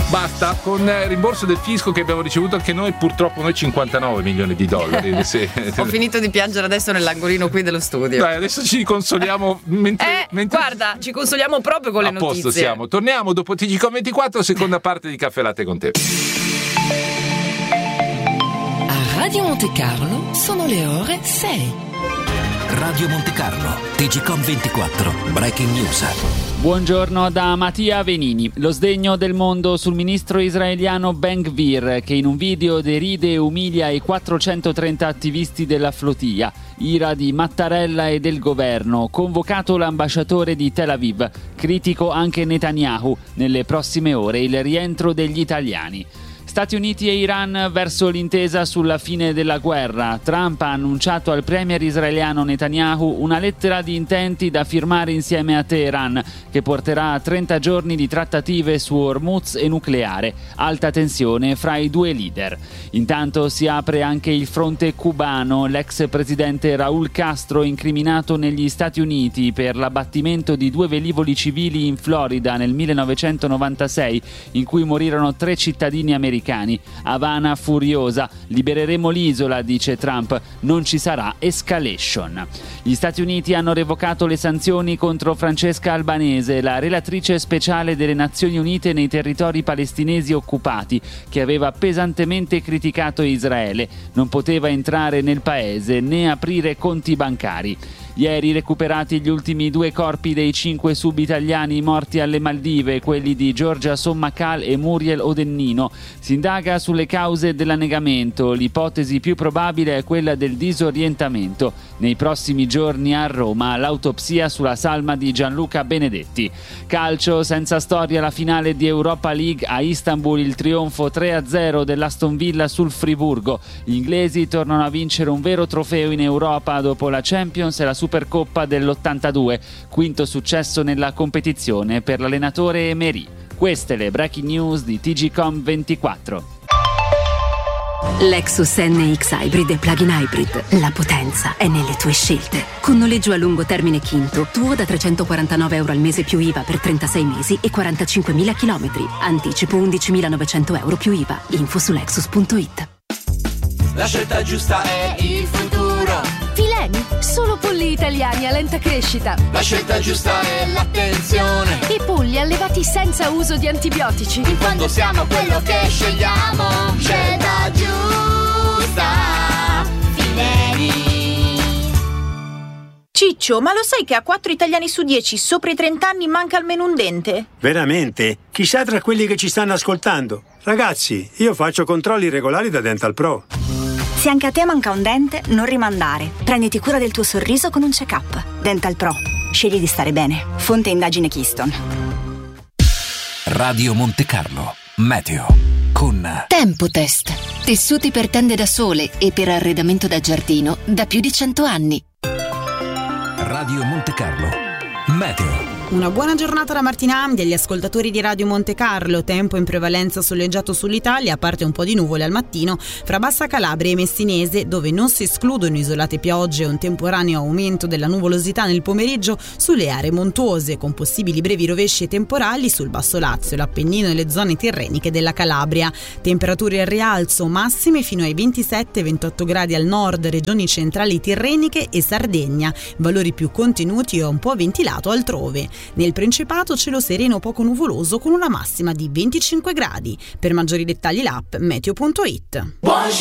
Basta, con rimborso del fisco che abbiamo ricevuto anche noi, purtroppo noi $59 milioni. Sì. Ho finito di piangere adesso nell'angolino qui dello studio. Dai, adesso ci consoliamo mentre... Guarda, ci consoliamo proprio con le notizie. A posto siamo. Torniamo dopo TGcom24, seconda parte di Caffè Latte con te. A Radio Monte Carlo sono le ore 6. Radio Monte Carlo, TGcom24, Breaking News. Buongiorno da Mattia Venini. Lo sdegno del mondo sul ministro israeliano Ben-Gvir, che in un video deride e umilia i 430 attivisti della flotilla. Ira di Mattarella e del governo. Convocato l'ambasciatore di Tel Aviv. Critico anche Netanyahu. Nelle prossime ore il rientro degli italiani. Stati Uniti e Iran verso l'intesa sulla fine della guerra. Trump ha annunciato al premier israeliano Netanyahu una lettera di intenti da firmare insieme a Teheran, che porterà a 30 giorni di trattative su Hormuz e nucleare. Alta tensione fra i due leader. Intanto si apre anche il fronte cubano. L'ex presidente Raúl Castro incriminato negli Stati Uniti per l'abbattimento di 2 velivoli civili in Florida nel 1996, in cui morirono 3 cittadini americani. Havana furiosa. Libereremo l'isola, dice Trump. Non ci sarà escalation. Gli Stati Uniti hanno revocato le sanzioni contro Francesca Albanese, la relatrice speciale delle Nazioni Unite nei territori palestinesi occupati, che aveva pesantemente criticato Israele. Non poteva entrare nel paese né aprire conti bancari. Ieri recuperati gli ultimi 2 corpi dei 5 sub-italiani morti alle Maldive, quelli di Giorgia Sommacal e Muriel Odennino. Si indaga sulle cause dell'annegamento. L'ipotesi più probabile è quella del disorientamento. Nei prossimi giorni a Roma l'autopsia sulla salma di Gianluca Benedetti. Calcio, senza storia la finale di Europa League a Istanbul, il trionfo 3-0 dell'Aston Villa sul Friburgo. Gli inglesi tornano a vincere un vero trofeo in Europa dopo la Champions e la Supercoppa dell'82, quinto successo nella competizione per l'allenatore Emery. Queste le breaking news di TGcom24. Lexus NX Hybrid e Plug-in Hybrid. La potenza è nelle tue scelte. Con noleggio a lungo termine Quinto, tuo da €349 al mese più IVA per 36 mesi e 45.000 chilometri. Anticipo €11.900 più IVA. Info su Lexus.it. La scelta giusta è il futuro. Fileni, solo polli italiani a lenta crescita. La scelta giusta è l'attenzione. I polli allevati senza uso di antibiotici. Quando siamo quello che scegliamo, scelta giusta. Fileni. Ciccio, ma lo sai che a 4 italiani su 10 sopra i 30 anni manca almeno un dente? Veramente? Chissà tra quelli che ci stanno ascoltando. Ragazzi, io faccio controlli regolari da Dental Pro. Se anche a te manca un dente, non rimandare. Prenditi cura del tuo sorriso con un check-up. Dental Pro. Scegli di stare bene. Fonte indagine Keystone. Radio Monte Carlo. Meteo. Con Tempotest. Tessuti per tende da sole e per arredamento da giardino da più di 100 anni. Radio Monte Carlo. Meteo. Una buona giornata da Martina Amdi agli ascoltatori di Radio Monte Carlo. Tempo in prevalenza soleggiato sull'Italia, a parte un po' di nuvole al mattino fra Bassa Calabria e Messinese, dove non si escludono isolate piogge e un temporaneo aumento della nuvolosità nel pomeriggio sulle aree montuose, con possibili brevi rovesci e temporali sul Basso Lazio, l'Appennino e le zone tirreniche della Calabria. Temperature al rialzo, massime fino ai 27-28 gradi al nord, regioni centrali tirreniche e Sardegna, valori più contenuti e un po' ventilato altrove. Nel Principato cielo sereno poco nuvoloso con una massima di 25 gradi. Per maggiori dettagli l'app meteo.it.